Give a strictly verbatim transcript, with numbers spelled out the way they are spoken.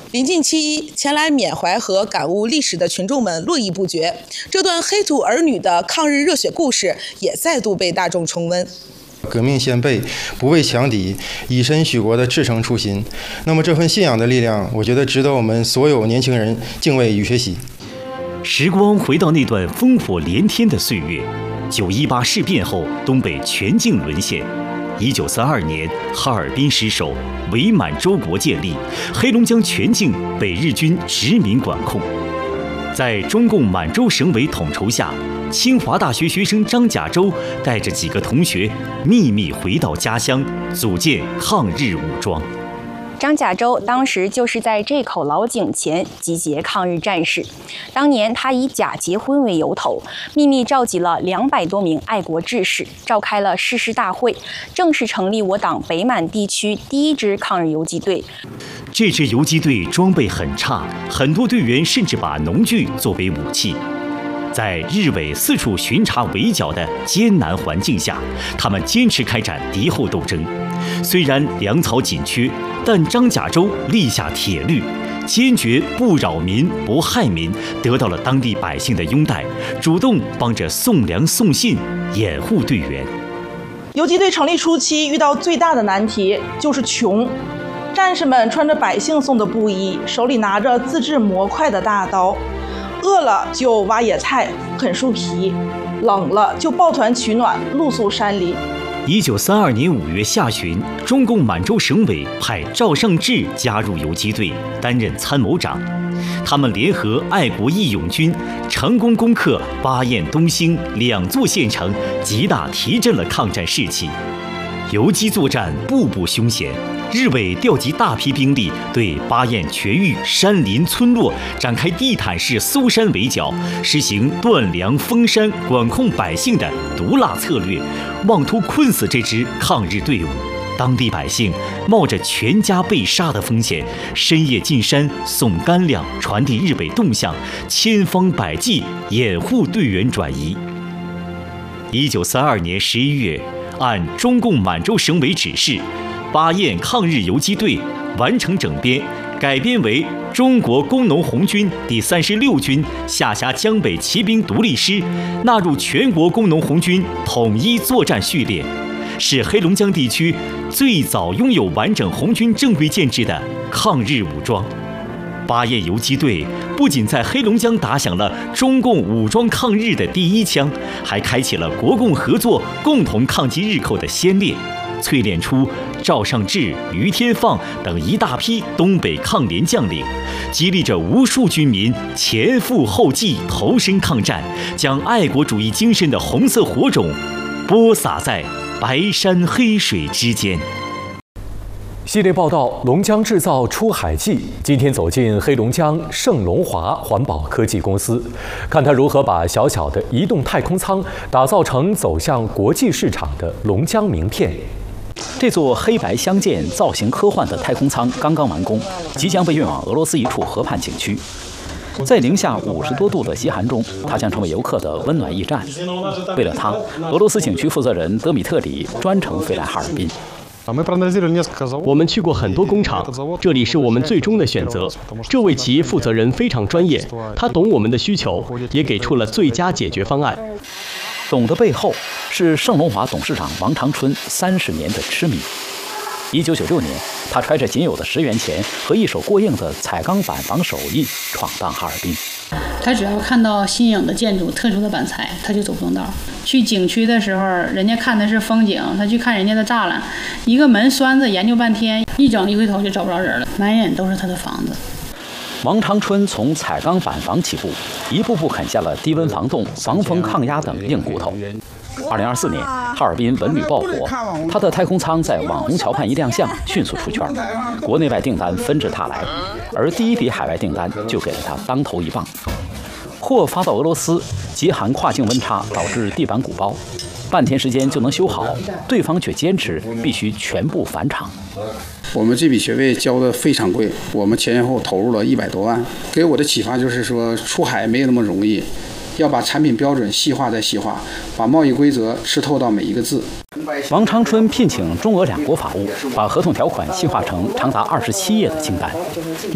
临近七一，前来缅怀和感悟历史的群众们络绎不绝，这段黑土儿女的抗日热血故事也再度被大众重温。 革命先辈不畏强敌，以身许国的赤诚初心，那么这份信仰的力量，我觉得值得我们所有年轻人敬畏与学习。 时光回到那段烽火连天的岁月，九一八事变后，东北全境沦陷。一九三二年，哈尔滨失守，伪满洲国建立，黑龙江全境被日军殖民管控。在中共满洲省委统筹下，清华大学学生张甲舟带着几个同学秘密回到家乡，组建抗日武装。 张甲舟当时就是在这口老井前集结抗日战士。当年他以假结婚为由头，秘密召集了两百多名爱国志士，召开了誓师大会，正式成立我党北满地区第一支抗日游击队。 这支游击队装备很差，很多队员甚至把农具作为武器。在日伪四处巡查围剿的艰难环境下，他们坚持开展敌后斗争。虽然粮草紧缺，但张甲舟立下铁律，坚决不扰民、不害民，得到了当地百姓的拥戴，主动帮着送粮送信，掩护队员。 游击队成立初期遇到最大的难题就是穷，战士们穿着百姓送的布衣，手里拿着自制模块的大刀，饿了就挖野菜、啃树皮，冷了就抱团取暖，露宿山林。 一九三二年五月下旬，中共满洲省委派赵尚志加入游击队，担任参谋长。他们联合爱国义勇军，成功攻克巴彦东兴两座县城，极大提振了抗战士气。游击作战步步凶险，日伪调集大批兵力对巴彦全域山林村落展开地毯式搜山围剿，实行断粮封山、管控百姓的毒辣策略，妄图困死这支抗日队伍。当地百姓冒着全家被杀的风险，深夜进山送干粮，传递日伪动向，千方百计掩护队员转移。一九三二年十一月，按中共满洲省委指示，巴彦抗日游击队完成整编，改编为中国工农红军第三十六军下辖江北骑兵独立师，纳入全国工农红军统一作战序列，是黑龙江地区最早拥有完整红军正规建制的抗日武装。巴彦游击队不仅在黑龙江打响了中共武装抗日的第一枪，还开启了国共合作共同抗击日寇的先烈，淬炼出赵尚志、于天放等一大批东北抗联将领，激励着无数军民前赴后继投身抗战，将爱国主义精神的红色火种播撒在白山黑水之间。 系列报道《龙江制造出海记》，今天走进黑龙江盛龙华环保科技公司，看它如何把小小的移动太空舱打造成走向国际市场的龙江名片。 这座黑白相间、造型科幻的太空舱刚刚完工，即将被运往俄罗斯一处河畔景区。在零下五十多度的极寒中，它将成为游客的温暖驿站。为了它，俄罗斯景区负责人德米特里专程飞来哈尔滨。 我们去过很多工厂，这里是我们最终的选择。这位企业负责人非常专业，他懂我们的需求，也给出了最佳解决方案。 懂的背后是盛龙华董事长王长春三十年的痴迷。一九九六年，他揣着仅有的十元钱和一手过硬的彩钢板房手艺，闯荡哈尔滨。 他只要看到新颖的建筑、特殊的板材，他就走不动道。去景区的时候，人家看的是风景，他去看人家的栅栏，一个门栓子研究半天，一整一回头就找不着人了，满眼都是他的房子。 王长春从彩钢板房起步，一步步啃下了低温防冻、防风抗压等硬骨头。二零二四年，哈尔滨文旅爆火，他的太空舱在网红桥畔一亮相，迅速出圈，国内外订单纷至沓来，而第一笔海外订单就给了他当头一棒。货发到俄罗斯，极寒跨境温差导致地板鼓包，半天时间就能修好，对方却坚持必须全部返厂。 我们这笔学费交的非常贵，我们前前后投入了一百多万，给我的启发就是说，出海没有那么容易，要把产品标准细化再细化，把贸易规则吃透到每一个字。 王长春聘请中俄两国法务，把合同条款细化成长达二十七页的清单，